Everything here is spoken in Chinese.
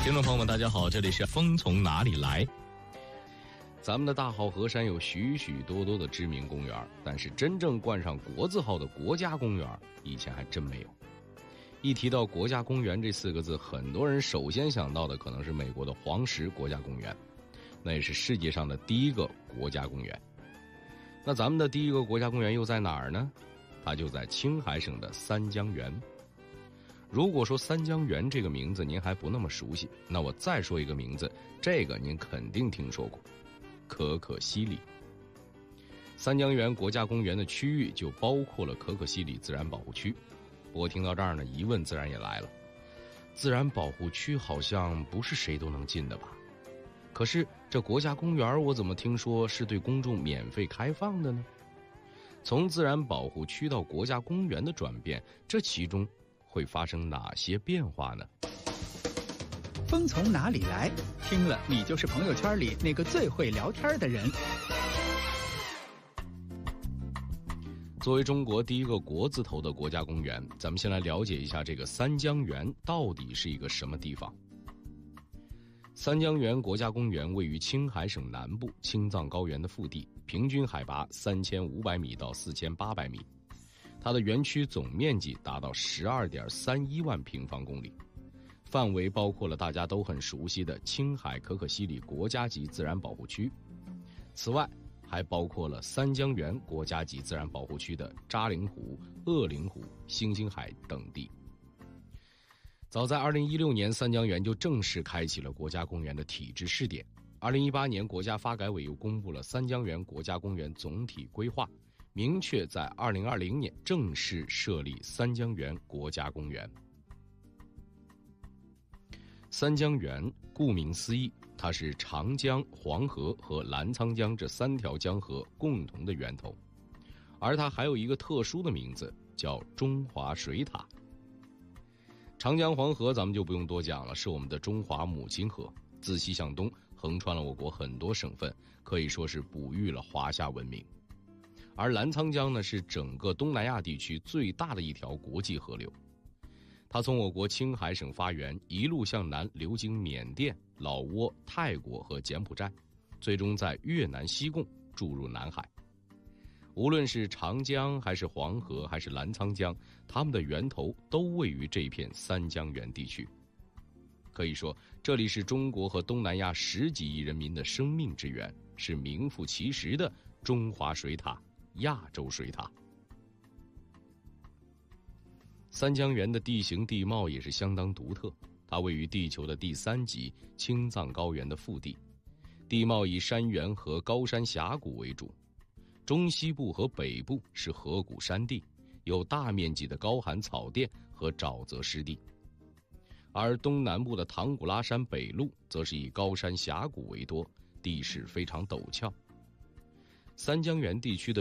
听众朋友们，大家好，这里是风从哪里来。咱们的大好河山有许许多多的知名公园，但是真正冠上国字号的国家公园，以前还真没有。一提到国家公园这4个字，很多人首先想到的可能是美国的黄石国家公园，那也是世界上的第一个国家公园。那咱们的第一个国家公园又在哪儿呢？它就在青海省的三江源。如果说三江源这个名字您还不那么熟悉，那我再说一个名字，这个您肯定听说过，可可西里。三江源国家公园的区域就包括了可可西里自然保护区。不过听到这儿呢，疑问自然也来了，自然保护区好像不是谁都能进的吧？可是这国家公园我怎么听说是对公众免费开放的呢？从自然保护区到国家公园的转变，这其中会发生哪些变化呢？ 风从哪里来？听了你就是朋友圈里那个最会聊天的人。 作为中国第一个国字头的国家公园，咱们先来了解一下这个三江源到底是一个什么地方。三江源国家公园位于青海省南部青藏高原的腹地，平均海拔3500米到4800米。它的园区总面积达到12.31万平方公里，范围包括了大家都很熟悉的青海可可西里国家级自然保护区，此外还包括了三江源国家级自然保护区的扎陵湖、鄂陵湖、星星海等地。早在2016年，三江源就正式开启了国家公园的体制试点。2018年，国家发改委又公布了三江源国家公园总体规划，明确在2020年正式设立三江源国家公园。三江源顾名思义，它是长江、黄河和澜沧江这3条江河共同的源头，而它还有一个特殊的名字，叫中华水塔。长江黄河咱们就不用多讲了，是我们的中华母亲河，自西向东横穿了我国很多省份，可以说是哺育了华夏文明。而澜沧江呢，是整个东南亚地区最大的一条国际河流，它从我国青海省发源，一路向南流经缅甸、老挝、泰国和柬埔寨，最终在越南西贡注入南海。无论是长江还是黄河还是澜沧江，它们的源头都位于这片三江源地区。可以说，这里是中国和东南亚10几亿人民的生命之源，是名副其实的中华水塔、亚洲水塔。三江源的地形地貌也是相当独特，它位于地球的第3极青藏高原的腹地，地貌以山原和高山峡谷为主，中西部和北部是河谷山地，有大面积的高寒草甸和沼泽湿地，而东南部的唐古拉山北麓则是以高山峡谷为多，地势非常陡峭。三江源地区的